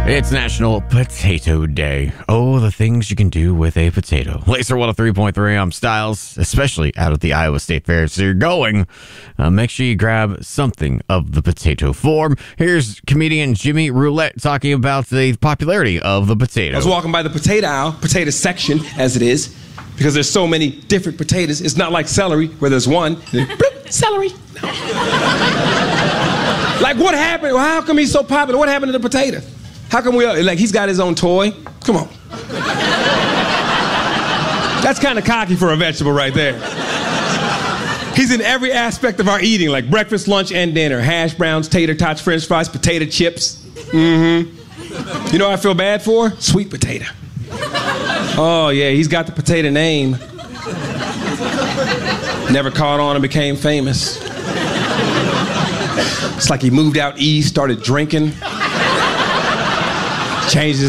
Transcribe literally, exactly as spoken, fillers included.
It's National Potato Day. Oh, the things you can do with a potato. Laser one oh three point three, I'm Styles, especially out at the Iowa State Fair. So you're going, uh, make sure you grab something of the potato form. Here's comedian Jimmy Roulette talking about the popularity of the potato. I was walking by the potato aisle, potato section, as it is, because there's so many different potatoes. It's not like celery, where there's one, and then, bloop, celery. No. Like, what happened? Well, how come he's so popular? What happened to the potato? How come we, like, he's got his own toy? Come on. That's kind of cocky for a vegetable right there. He's in every aspect of our eating, like breakfast, lunch, and dinner. Hash browns, tater tots, french fries, potato chips. Mm-hmm. You know what I feel bad for? Sweet potato. Oh, yeah, he's got the potato name. Never caught on and became famous. It's like he moved out east, started drinking. Changed his